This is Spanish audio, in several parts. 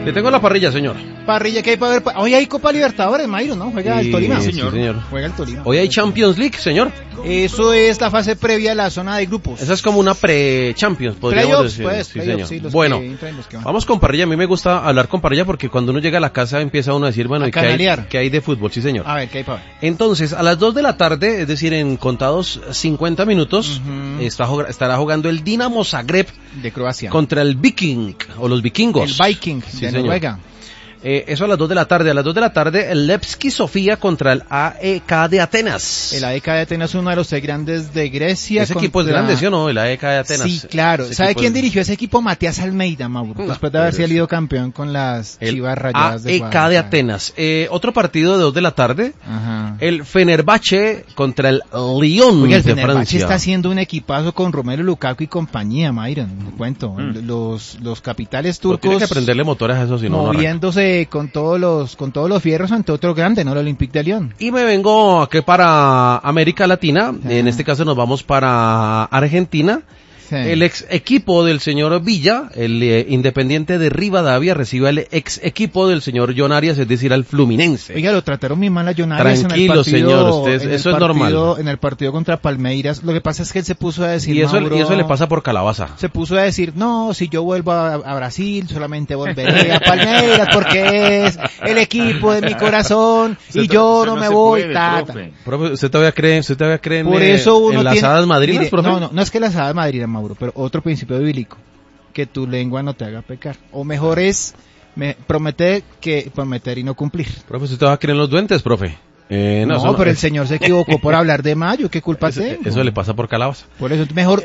Le tengo la parrilla, señor. Parrilla que hay para ver. Hoy hay Copa Libertadores, Mayro, ¿no? Juega el Tolima. Sí, señor. Juega el Tolima. Hoy hay Champions League, señor. Eso es la fase previa a la zona de grupos. Esa es como una pre-Champions, podríamos decir. Pues, sí, señor. sí, Bueno, vamos con parrilla. A mí me gusta hablar con parrilla porque cuando uno llega a la casa empieza uno a decir, bueno, ¿qué hay de fútbol? Sí, señor. A ver, ¿qué hay para ver? Entonces, a las 2 de la tarde, es decir, en contados 50 minutos, estará jugando el Dinamo Zagreb de Croacia contra el Viking, o los vikingos. El Viking de Noruega. Eso a las 2 de la tarde. A las 2 de la tarde, el Levski Sofía contra el AEK de Atenas. El AEK de Atenas es uno de los grandes de Grecia. Ese equipo es grande, ¿sí o no? El AEK de Atenas. Sí, claro. ¿Sabe quién dirigió ese equipo? Matías Almeida, Mauro. Después de haber salido campeón con las Chivas Rayadas de Guadalajara. AEK de Atenas. Otro partido de 2 de la tarde. Ajá. El Fenerbahce contra el Lyon de Francia. El Fenerbahce está haciendo un equipazo con Romelu Lukaku y compañía, Myron. Me cuento. Los capitales turcos. Tiene que prenderle motores a eso, si no. Moviéndose con todos los fierros ante otro grande, ¿no? El Olympique de Lyon. Y me vengo aquí para América Latina. En este caso nos vamos para Argentina. Sí. El ex equipo del señor Villa, el Independiente de Rivadavia, recibe al ex equipo del señor John Arias, es decir, al Fluminense. Oiga, lo trataron muy mal a John Arias. Tranquilo, en el partido, señor, usted, eso es normal. En el partido contra Palmeiras, lo que pasa es que él se puso a decir, y eso le pasa por calabaza. Se puso a decir, no, si yo vuelvo a Brasil, solamente volveré a Palmeiras porque es el equipo de mi corazón y yo no me voy. Profe, ¿usted todavía cree por eso uno en las hadas madrinas, profe? No es que las hadas madrinas, Mauro, pero otro principio bíblico, que tu lengua no te haga pecar, o mejor es prometer y no cumplir. Profe, ¿usted todavía cree en los duendes, profe? Pero el señor se equivocó por hablar de mayo, ¿qué culpa tengo? Eso le pasa por calabaza. Por eso mejor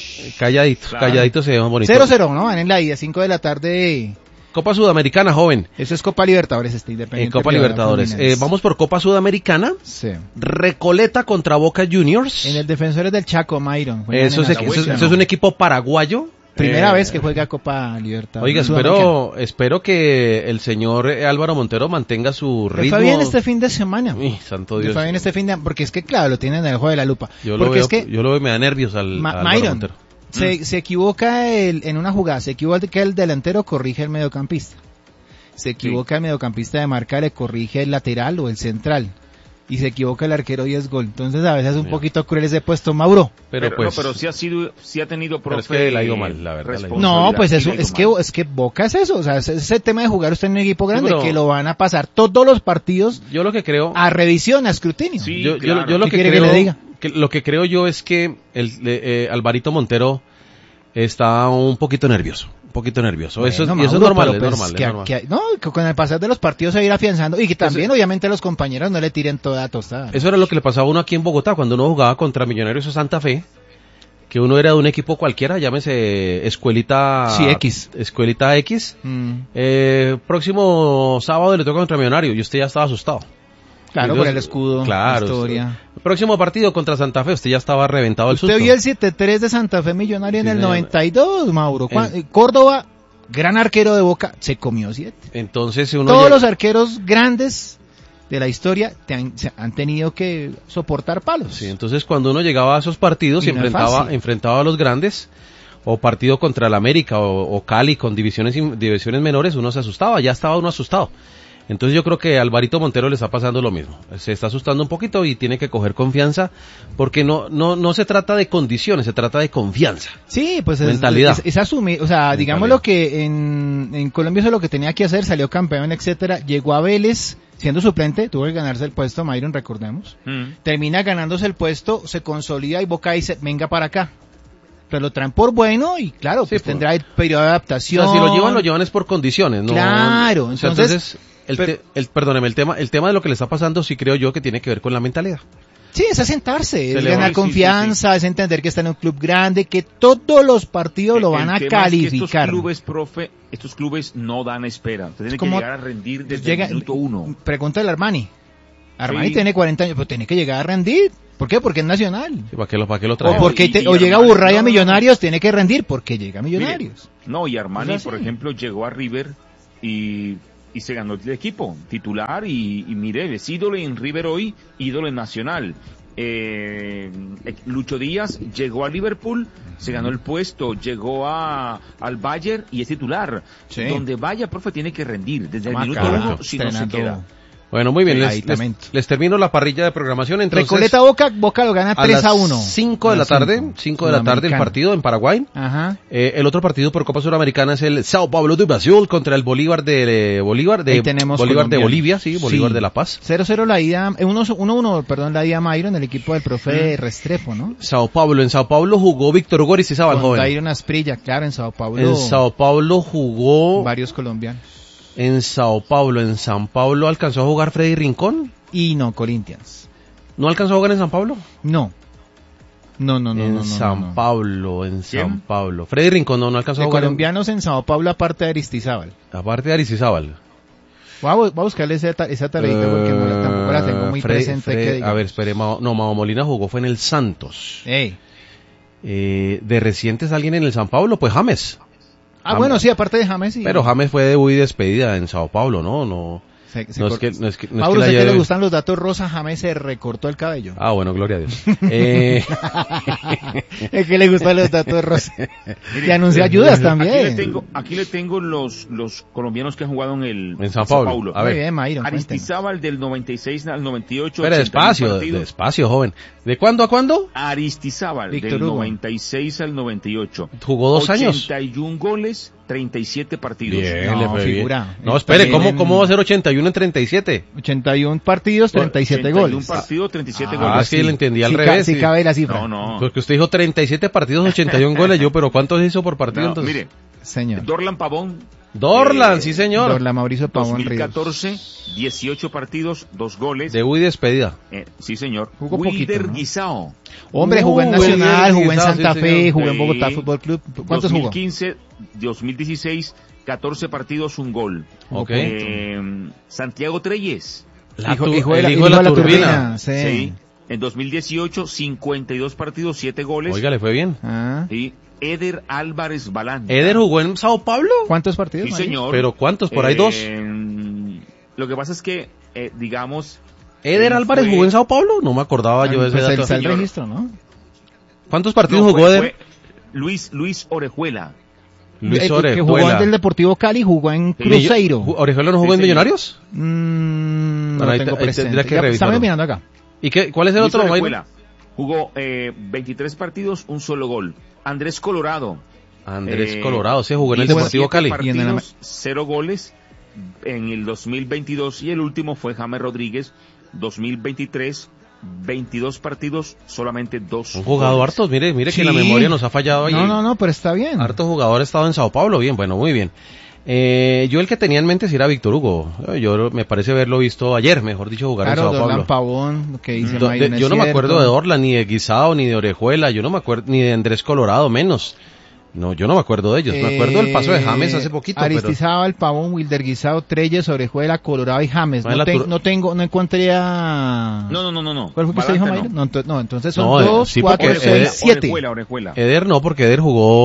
calladito se ve más bonito. 0-0, ¿no? Van en la ida, 5 de la tarde. Copa Sudamericana, joven. Eso es Copa Libertadores, Independiente. Copa Libertadores. Vamos por Copa Sudamericana. Sí. Recoleta contra Boca Juniors. En el Defensores del Chaco, Myron. Eso es un equipo paraguayo. Primera vez que juega Copa Libertadores. Oiga, espero que el señor Álvaro Montero mantenga su ritmo. Está bien este fin de semana. Santo Dios. Está bien este fin de, porque es que claro, lo tienen en el ojo de la lupa. Yo lo veo, me da nervios al Álvaro Montero. Se equivoca en una jugada, se equivoca el delantero, corrige el mediocampista. Se equivoca el mediocampista de marca, le corrige el lateral o el central. Y se equivoca el arquero y es gol. Entonces a veces es un poquito cruel ese puesto, Mauro. Pero sí ha tenido, profe. Pero es que le ha ido mal, la verdad. No, pues eso, es que Boca es eso. O sea, es ese tema de jugar usted en un equipo grande, que lo van a pasar todos los partidos. Yo lo que creo. A revisión, a escrutinio. Sí, yo lo que creo. Que le diga? Lo que creo yo es que Alvarito Montero está un poquito nervioso. Eso es normal, es normal. Con el pasar de los partidos se va a ir afianzando y que también obviamente los compañeros no le tiren toda tostada. Eso era lo que le pasaba a uno aquí en Bogotá cuando uno jugaba contra Millonarios o Santa Fe, que uno era de un equipo cualquiera, llámese Escuelita X. Escuelita X. Próximo sábado le toca contra Millonario y usted ya estaba asustado. Claro, por el escudo, claro, la historia. Próximo partido contra Santa Fe, usted ya estaba reventado el susto. Usted vio el 7-3 de Santa Fe Millonario en el 92, Mauro. Córdoba, gran arquero de Boca, se comió 7. Entonces todos los arqueros grandes de la historia han tenido que soportar palos. Sí, entonces cuando uno llegaba a esos partidos y enfrentaba a los grandes, o partido contra el América o Cali con divisiones menores, uno se asustaba, ya estaba uno asustado. Entonces yo creo que a Alvarito Montero le está pasando lo mismo. Se está asustando un poquito y tiene que coger confianza, porque no se trata de condiciones, se trata de confianza. Sí, pues mentalidad. Es asumir, o sea, digamos lo que en Colombia eso es lo que tenía que hacer, salió campeón, etcétera, llegó a Vélez siendo suplente, tuvo que ganarse el puesto, Myron, recordemos. Termina ganándose el puesto, se consolida y Boca dice, venga para acá. Pero lo traen por bueno y claro, pues tendrá el periodo de adaptación. O sea, si lo llevan es por condiciones, ¿no? Claro, entonces perdóneme, el tema de lo que le está pasando sí creo yo que tiene que ver con la mentalidad. Sí, es asentarse, es ganar confianza, es entender que está en un club grande, que todos los partidos lo van a calificar. Estos clubes no dan espera, tienen que llegar a rendir desde el minuto 1. Pregúntale a Armani. Armani tiene 40 años, pero tiene que llegar a rendir. ¿Por qué? Porque es nacional. Sí, ¿para qué lo trae? O llega Burray a Millonarios, tiene que rendir porque llega a Millonarios. Y Armani, por ejemplo, llegó a River y se ganó el equipo titular y mire, es ídolo en River hoy, ídolo en Nacional. Lucho Díaz llegó a Liverpool, se ganó el puesto, llegó al Bayern y es titular. Sí. Donde vaya, profe, tiene que rendir. Desde el minuto 1, si no se queda. Bueno, muy bien, les termino la parrilla de programación. Entonces, Recoleta Boca lo gana 3-1. 5 de la tarde, 5 de la tarde el partido en Paraguay. Ajá. El otro partido por Copa Suramericana es el Sao Paulo de Brasil contra el Bolívar de Bolivia, sí, Bolívar de La Paz. 0-0 la ida, 1-1, perdón, la ida Mayron, el equipo del profe Restrepo, ¿no? En Sao Paulo jugó Víctor Hugo Aristizábal, joven. Mayron Asprilla, claro, en Sao Paulo. En Sao Paulo jugó varios colombianos. En Sao Paulo alcanzó a jugar Freddy Rincón. Y no, Corinthians. ¿No alcanzó a jugar en San Pablo? No. En San Pablo. Freddy Rincón no alcanzó a jugar. Colombianos en Sao Paulo aparte de Aristizábal. Voy a buscarle esa tareita porque tampoco la tengo muy presente. A ver, espere, Mao Molina jugó fue en el Santos. De recientes alguien en el San Pablo, pues James. Bueno, sí, aparte de James. Sí. Pero James fue debut y despedida en Sao Paulo, ¿no? Mauro, sé que le gustan los datos rosas, James se recortó el cabello. Bueno, gloria a Dios. Es que le gustan los datos rosas. Y anuncia ayudas también. Aquí le tengo los colombianos que han jugado en Sao Paulo. A ver. Muy bien, Mayron, Aristizábal del 96 al 98. Espera, despacio, joven. ¿De cuándo a cuándo? Aristizábal, del 96 al 98. ¿Jugó 2 años? 81 goles, 37 partidos. Bien, le fue figura. Bien. No, espere, ¿cómo va a ser 81 en 37? 81 partidos, 37 goles. 81 partidos, 37 goles. Es que le entendí al revés. Sí cabe la cifra. No. Porque usted dijo 37 partidos, 81 goles. Pero ¿cuántos hizo por partido entonces? Mire, señor. Dorlan Pavón. Sí señor. Dorlan Mauricio Pavón 2014, 18 partidos, 2 goles. Debut y despedida. Sí señor. Jugó Wilder poquito, ¿no? Guisao. Hombre, jugó en Nacional, jugó en Santa Fe, jugó en Bogotá Fútbol Club. ¿Cuántos 2015, 2016, 14 partidos, 1 gol. Santiago Treyes. Hijo de la turbina. Sí. En 2018, 52 partidos, 7 goles. Oiga, le fue bien. Y Eder Álvarez Balanta. ¿Eder jugó en Sao Paulo? ¿Cuántos partidos? Sí, señor. ¿Pero cuántos? ¿Por ahí 2? Lo que pasa es que, digamos... ¿Eder Álvarez jugó en Sao Paulo? No me acordaba yo de ese dato. El registro, ¿no? ¿Cuántos partidos jugó Eder? Luis Orejuela. Que jugó en el Deportivo Cali, jugó en Cruzeiro. ¿Orejuela no jugó en Millonarios? No tengo presente. Estamos mirando acá. ¿Y cuál es el otro? Orejuela jugó 23 partidos, 1 solo gol. Andrés Colorado, se jugó en el Deportivo Cali. Partidos, 0 goles en el 2022 y el último fue James Rodríguez, 2023, 22 partidos, solamente 2 Un jugador hartos, mire sí. Que la memoria nos ha fallado ahí. No, pero está bien. Harto jugador ha estado en Sao Paulo, muy bien. Yo el que tenía en mente sí era Víctor Hugo. Yo me parece haberlo visto ayer, mejor dicho, jugar en Sao Paulo. Dorlan Pavón, lo que dice yo no me acuerdo de Dorlan, ni de Guisao, ni de Orejuela, yo no me acuerdo, ni de Andrés Colorado, menos. No, yo no me acuerdo de ellos. Me acuerdo del paso de James hace poquito. Aristizábal, Pavón, Wilder Guisao, Treyes, Orejuela, Colorado y James. No encontré a... No. ¿Cuál fue que usted dijo, Mayra? No, entonces son 2, 4, 6, 7. Orejuela. Eder no, porque Eder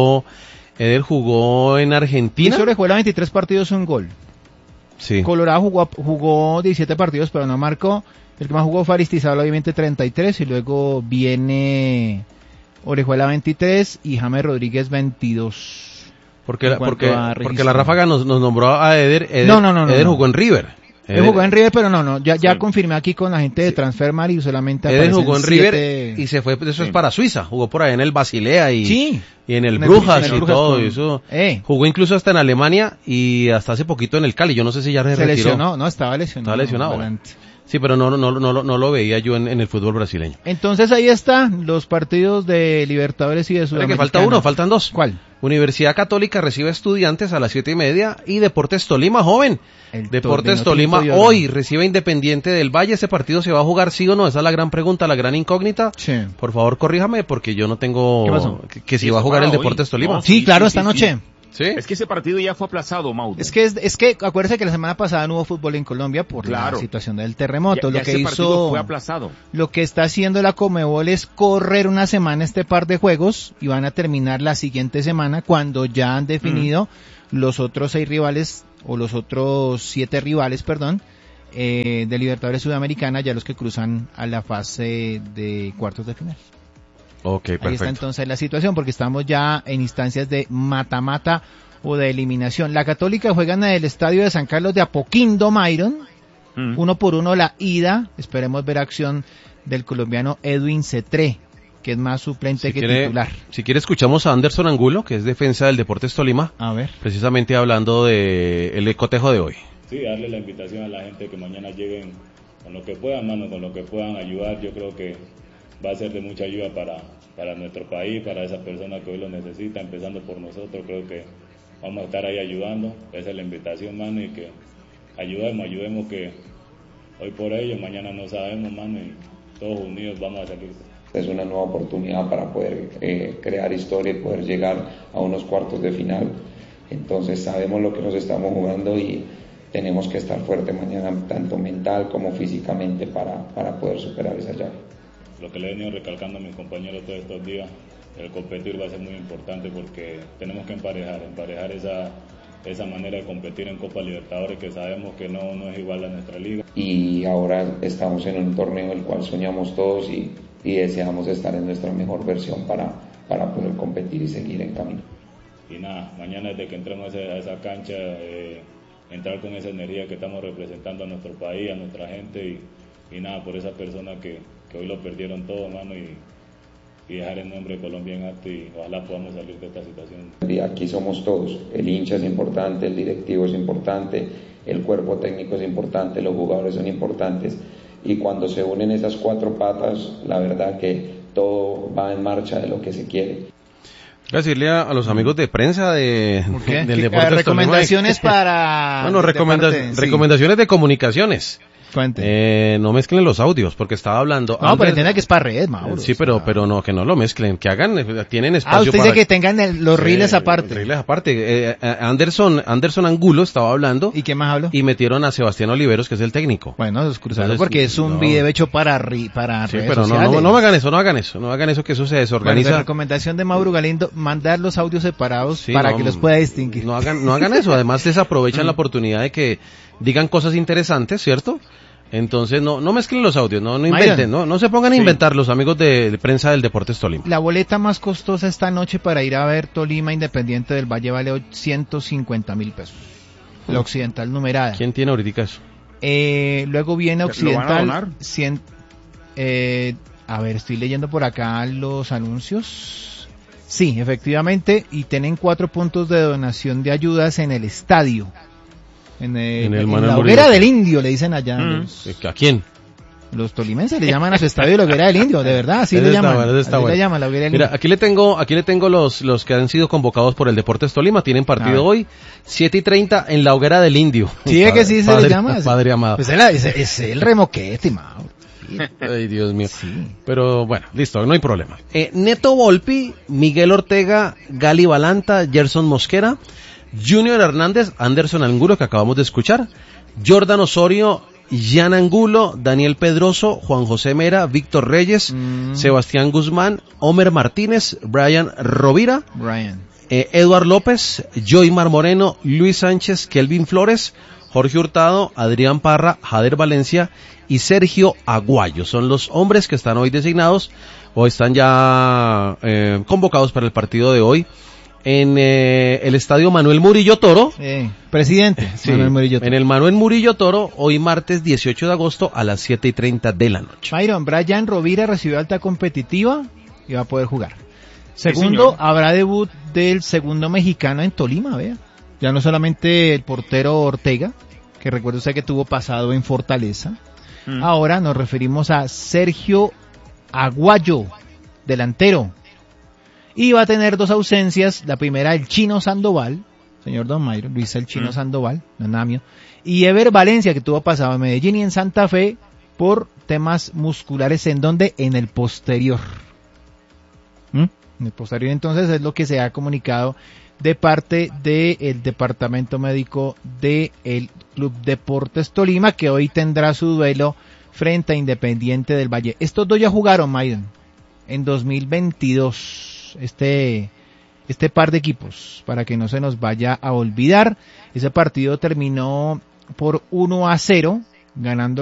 jugó en Argentina. Orejuela 23 partidos, 1 gol. Sí. Colorado jugó 17 partidos, pero no marcó. El que más jugó fue Aristizábal, obviamente 33, y luego viene Orejuela 23 y James Rodríguez 22. Porque la Ráfaga nos nombró a Eder. Eder jugó en River. Él jugó en River, pero ya confirmé aquí con la gente de Transfermarkt y solamente Eder jugó en River y se fue, eso es para Suiza, jugó por ahí en el Basilea y en el Brujas y todo eso. Jugó incluso hasta en Alemania y hasta hace poquito en el Cali, yo no sé si ya se retiró. Lesionó, estaba lesionado. Sí, pero no lo veía yo en el fútbol brasileño. Entonces ahí están los partidos de Libertadores y de Sudamericana. Faltan 2. ¿Cuál? Universidad Católica recibe Estudiantes a las 7:30 y Deportes Tolima, joven. Deportes Tolima hoy recibe Independiente del Valle. ¿Ese partido se va a jugar sí o no? Esa es la gran pregunta, la gran incógnita. Sí. Por favor, corríjame porque yo no tengo... ¿Qué pasó? Que si va a jugar el Deportes Tolima. Sí, claro, esta noche. ¿Sí? Es que ese partido ya fue aplazado, Mauro. Es que acuérdese que la semana pasada no hubo fútbol en Colombia por la situación del terremoto. Ya ese partido fue aplazado. Lo que está haciendo la Conmebol es correr una semana este par de juegos y van a terminar la siguiente semana cuando ya han definido los otros 6 rivales o los otros 7 rivales, de Libertadores Sudamericana, ya los que cruzan a la fase de cuartos de final. Ok, perfecto. Ahí está entonces la situación, porque estamos ya en instancias de mata-mata o de eliminación. La Católica juega en el estadio de San Carlos de Apoquindo, Myron. 1-1 la ida. Esperemos ver acción del colombiano Edwin Cetré, que es más suplente que titular. Si quiere, escuchamos a Anderson Angulo, que es defensa del Deportes Tolima. A ver. Precisamente hablando el cotejo de hoy. Sí, darle la invitación a la gente que mañana lleguen con lo que puedan, mano, con lo que puedan ayudar. Yo creo que va a ser de mucha ayuda para nuestro país, para esas personas que hoy lo necesitan, empezando por nosotros. Creo que vamos a estar ahí ayudando. Esa es la invitación, mano, y que ayudemos que hoy por ellos, mañana no sabemos, mano, y todos unidos vamos a salir. Es una nueva oportunidad para poder crear historia y poder llegar a unos cuartos de final. Entonces sabemos lo que nos estamos jugando y tenemos que estar fuerte mañana, tanto mental como físicamente, para poder superar esa llave. Lo que le he venido recalcando a mis compañeros todos estos días, el competir va a ser muy importante porque tenemos que emparejar esa manera de competir en Copa Libertadores, que sabemos que no es igual a nuestra liga. Y ahora estamos en un torneo en el cual soñamos todos y deseamos estar en nuestra mejor versión para poder competir y seguir en camino. Y nada, mañana desde que entremos a esa cancha, entrar con esa energía que estamos representando a nuestro país, a nuestra gente y nada, por esas personas que hoy lo perdieron todo, mano, y dejar el nombre de Colombia en alto y ojalá podamos salir de esta situación. Y aquí somos todos, el hincha es importante, el directivo es importante, el cuerpo técnico es importante, los jugadores son importantes y cuando se unen esas cuatro patas, la verdad que todo va en marcha de lo que se quiere. Decirle a los amigos de prensa del Deportes recomendaciones para... Bueno, recomendaciones de comunicaciones. Cuente. No mezclen los audios, porque estaba hablando... No, pero entienda que es para red, Mauro. Sí, pero no, que no lo mezclen, que tienen espacio usted dice que tengan los reels aparte. Reels aparte. Anderson Angulo estaba hablando. ¿Y qué más habló? Y metieron a Sebastián Oliveros, que es el técnico. Bueno, cruzarlo porque es un video hecho para sí, redes pero sociales. No hagan eso, que eso se desorganiza. Bueno, la recomendación de Mauro Galindo, mandar los audios separados para que los pueda distinguir. No hagan eso, además desaprovechan la oportunidad de que digan cosas interesantes, ¿cierto? Entonces no mezclen los audios, no inventen, no se pongan a inventar los amigos de prensa del Deportes Tolima. La boleta más costosa esta noche para ir a ver Tolima Independiente del Valle vale 150.000 pesos. La Occidental numerada. ¿Quién tiene ahorita eso? Luego viene Occidental. ¿Lo van a donar? A ver, estoy leyendo por acá los anuncios. Sí, efectivamente, y tienen 4 puntos de donación de ayudas en el estadio. En la hoguera del Indio, le dicen allá. ¿A quién? Los tolimenses le llaman a su estadio la hoguera del Indio, de verdad, así le llaman. Le llaman la hoguera del Indio. Mira, aquí le tengo los que han sido convocados por el Deportes Tolima, tienen partido hoy, 7:30 en la hoguera del Indio. Sí, es que sí se le llama. Padre amado. Pues es el remoquete, Mauro. Ay, Dios mío. Sí. Pero bueno, listo, no hay problema. Neto Volpi, Miguel Ortega, Gali Balanta, Gerson Mosquera, Junior Hernández, Anderson Angulo, que acabamos de escuchar, Jordan Osorio, Jan Angulo, Daniel Pedroso, Juan José Mera, Víctor Reyes, Sebastián Guzmán, Homer Martínez, Brian Rovira, Eduard López, Joymar Moreno, Luis Sánchez, Kelvin Flores, Jorge Hurtado, Adrián Parra, Jader Valencia y Sergio Aguayo. Son los hombres que están hoy designados o están ya convocados para el partido de hoy en el estadio Manuel Murillo Toro. Presidente. Sí, Manuel Murillo Toro. En el Manuel Murillo Toro, hoy martes 18 de agosto a las 7:30 de la noche. Byron, Brian Rovira recibió alta competitiva y va a poder jugar. Segundo, sí, habrá debut del segundo mexicano en Tolima, vea. Ya no solamente el portero Ortega, que recuerda usted que tuvo pasado en Fortaleza. Ahora nos referimos a Sergio Aguayo, delantero. Y va a tener 2 ausencias, la primera el Chino Sandoval, señor Don Mayro, Luis el Chino Sandoval, no es nada mío, y Ever Valencia, que tuvo pasado en Medellín y en Santa Fe por temas musculares, ¿en dónde? En el posterior. En el posterior, entonces, es lo que se ha comunicado de parte del departamento médico del Club Deportes Tolima, que hoy tendrá su duelo frente a Independiente del Valle. Estos dos ya jugaron, Mayron, en 2022. Este par de equipos, para que no se nos vaya a olvidar. Ese partido terminó por 1-0 ganando